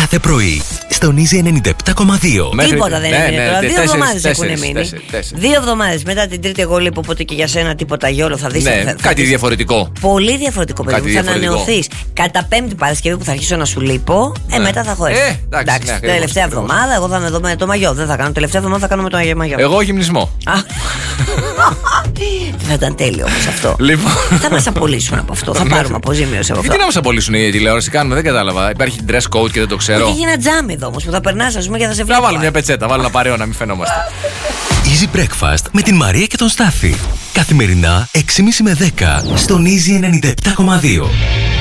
κάθε πρωί στον Easy 97,2. Τίποτα δεν είναι τώρα. 2 εβδομάδες έχουν μείνει. 2 εβδομάδες μετά την Τρίτη εγώ λείπω, οπότε και για σένα τίποτα γιόλο θα δεις. Κάτι διαφορετικό. Πολύ διαφορετικό, παιδί μου. Θα ανανεωθείς. Κατά Πέμπτη Παρασκευή που θα αρχίσω να σου λείπω, μετά θα έχω έρθει. Εντάξει, τελευταία εβδομάδα εγώ θα με δω με το μαγιό. Δεν θα κάνω τελευταία εβδομάδα, θα κάνω με το μαγιό. Εγώ γυμνισμό. Θα ήταν τέλειο όμως αυτό. Θα μας απολύσουν από αυτό. Θα πάρουμε αποζημίωση από αυτό. Γιατί να μας απολύσουν οι τηλεόραση, κάνουμε, δεν κατάλαβα. Υπάρχει dress code και δεν το ξέρω. Έχει γίνει ένα τζάμι εδώ όμως που θα περνάς, ας πούμε, και θα σε βλέπει. Να βάλω μια πετσέτα, βάλω ένα παρέο να μην φαινόμαστε. Easy Breakfast με την Μαρία και τον Στάφη. Καθημερινά 6.30 με 10 στον Easy 97,2.